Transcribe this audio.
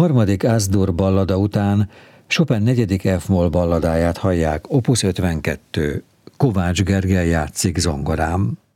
harmadik As-Dur ballada után Chopin 4. F-moll balladáját hallják, Opus 52, Kovács Gergely játszik zongorán.